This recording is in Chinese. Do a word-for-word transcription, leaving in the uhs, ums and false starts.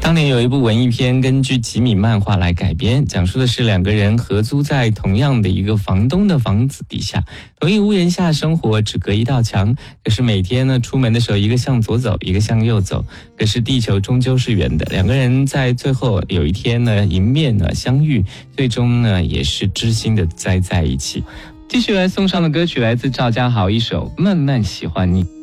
当年有一部文艺片根据吉米漫画来改编，讲述的是两个人合租在同样的一个房东的房子底下，同一屋檐下生活，只隔一道墙。可是每天呢，出门的时候一个向左走，一个向右走。可是地球终究是圆的，两个人在最后有一天呢，迎面呢相遇，最终呢也是知心的栽在一起。继续来送上的歌曲来自赵家豪一首《慢慢喜欢你》。